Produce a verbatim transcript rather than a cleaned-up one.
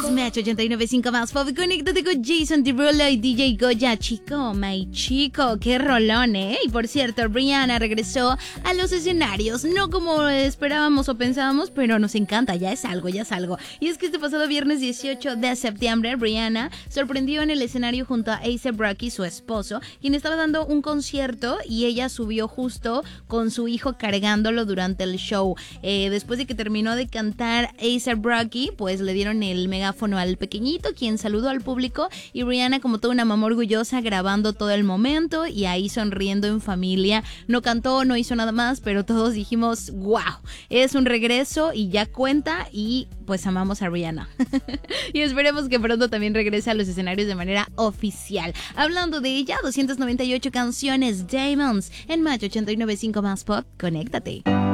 Match ochenta y nueve punto cinco más pop. Conéctate con Jason Derulo y D J Goya. Chico, my chico, qué rolón, ¿eh? Y por cierto, Rihanna regresó a los escenarios, no como esperábamos o pensábamos, pero nos encanta, ya es algo, ya es algo. Y es que este pasado viernes dieciocho de septiembre, Rihanna sorprendió en el escenario junto a A$AP Rocky, su esposo, quien estaba dando un concierto y ella subió justo con su hijo cargándolo durante el show. Eh, después de que terminó de cantar A$AP Rocky, pues le dieron el megáfono al pequeñito, quien saludó al público, y Rihanna, como toda una mamá orgullosa, grabando todo el momento y ahí sonriendo en familia. No cantó, no hizo nada más, pero todos dijimos, wow, es un regreso y ya cuenta, y pues amamos a Rihanna. Y esperemos que pronto también regrese a los escenarios de manera oficial. Hablando de ella, doscientas noventa y ocho canciones, Diamonds, en Match ochenta y nueve punto cinco más pop. Conéctate.